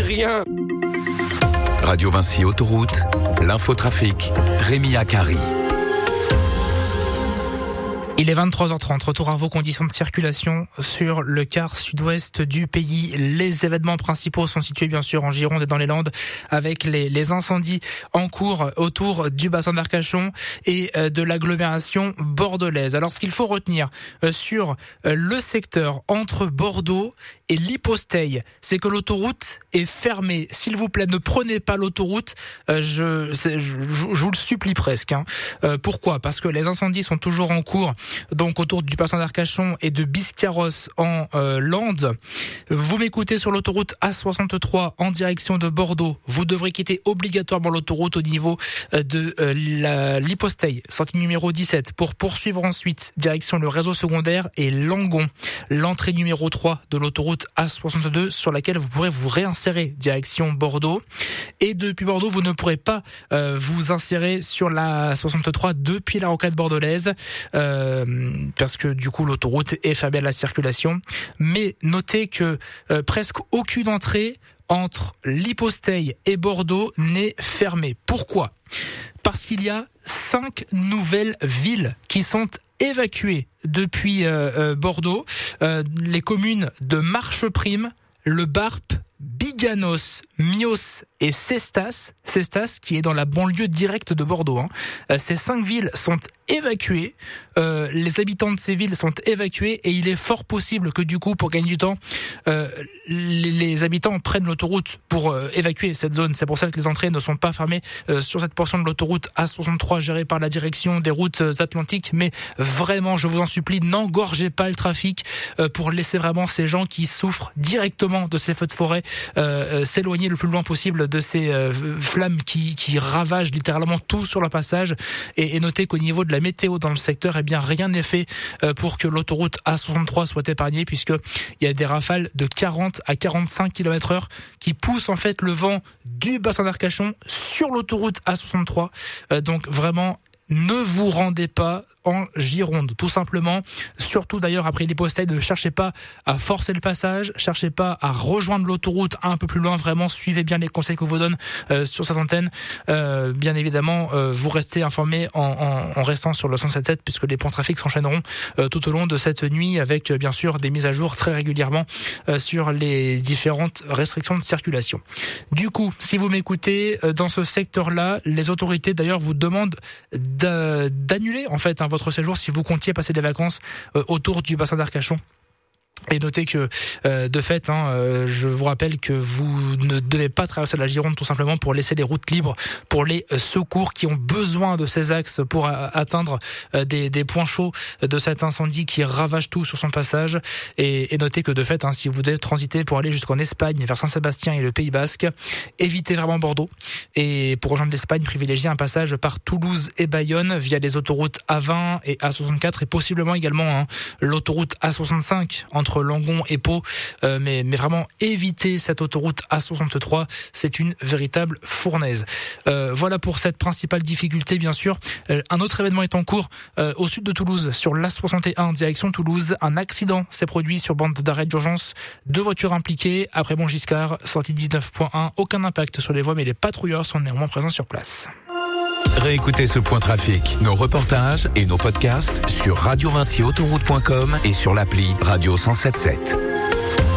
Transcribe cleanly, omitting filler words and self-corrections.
rien. Radio Vinci Autoroute, l'infotrafic, Rémi Akari. Il est 23h30, retour à vos conditions de circulation sur le quart sud-ouest du pays. Les événements principaux sont situés bien sûr en Gironde et dans les Landes avec les incendies en cours autour du bassin d'Arcachon et de l'agglomération bordelaise. Alors ce qu'il faut retenir sur le secteur entre Bordeaux et l'Hyposteille, c'est que l'autoroute est fermée. S'il vous plaît, ne prenez pas l'autoroute, je vous le supplie presque. Pourquoi ? Parce que les incendies sont toujours en cours, donc autour du bassin d'Arcachon et de Biscarrosse en Landes. Vous m'écoutez sur l'autoroute A63 en direction de Bordeaux. Vous devrez quitter obligatoirement l'autoroute au niveau de l'Hyposteille, sortie numéro 17, pour poursuivre ensuite direction le réseau secondaire et Langon, l'entrée numéro 3 de l'autoroute A62 sur laquelle vous pourrez vous réinsérer direction Bordeaux. Et depuis Bordeaux, vous ne pourrez pas vous insérer sur la 63 depuis la rocade bordelaise parce que du coup l'autoroute est fermée à la circulation. Mais notez que presque aucune entrée entre l'Hyposteille et Bordeaux n'est fermée. Pourquoi ? Parce qu'il y a 5 nouvelles villes qui sont évacuées depuis Bordeaux. Les communes de Marcheprime, Le Barp, Biganos, Mios et Cestas qui est dans la banlieue directe de Bordeaux. Ces 5 villes sont évacuées, les habitants de ces villes sont évacués et il est fort possible que du coup, pour gagner du temps, les habitants prennent l'autoroute pour évacuer cette zone. C'est pour ça que les entrées ne sont pas fermées sur cette portion de l'autoroute A63 gérée par la direction des routes atlantiques. Mais vraiment, je vous en supplie, n'engorgez pas le trafic pour laisser vraiment ces gens qui souffrent directement de ces feux de forêt s'éloigner le plus loin possible de ces flammes qui ravagent littéralement tout sur leur passage. Et notez qu'au niveau de la météo dans le secteur, eh bien rien n'est fait pour que l'autoroute A63 soit épargnée, puisqu'il y a des rafales de 40 à 45 km/h qui poussent en fait le vent du bassin d'Arcachon sur l'autoroute A63. Donc vraiment, ne vous rendez pas en Gironde, tout simplement. Surtout d'ailleurs après l'Hyposteille, ne cherchez pas à forcer le passage, cherchez pas à rejoindre l'autoroute un peu plus loin. Vraiment, suivez bien les conseils que vous donne sur cette antenne. Bien évidemment, vous restez informés en restant sur le 107.7 puisque les points de trafic s'enchaîneront tout au long de cette nuit avec bien sûr des mises à jour très régulièrement sur les différentes restrictions de circulation. Du coup, si vous m'écoutez dans ce secteur-là, les autorités d'ailleurs vous demandent d'annuler en fait votre séjour si vous comptiez passer des vacances autour du bassin d'Arcachon. Et notez que, de fait, je vous rappelle que vous ne devez pas traverser la Gironde tout simplement pour laisser les routes libres pour les secours qui ont besoin de ces axes pour atteindre des points chauds de cet incendie qui ravage tout sur son passage. Et notez que, de fait, si vous devez transiter pour aller jusqu'en Espagne, vers Saint-Sébastien et le Pays Basque, évitez vraiment Bordeaux. Et pour rejoindre l'Espagne, privilégiez un passage par Toulouse et Bayonne via les autoroutes A20 et A64 et possiblement également l'autoroute A65 entre Langon et Pau, mais vraiment évitez cette autoroute A63, c'est une véritable fournaise. Voilà pour cette principale difficulté, bien sûr. Un autre événement est en cours au sud de Toulouse, sur l'A61 direction Toulouse. Un accident s'est produit sur bande d'arrêt d'urgence. 2 voitures impliquées après Montgiscard, sortie 19.1. Aucun impact sur les voies, mais les patrouilleurs sont néanmoins présents sur place. Réécoutez ce point trafic, nos reportages et nos podcasts sur radiovinciautoroute.com et sur l'appli Radio 107.7.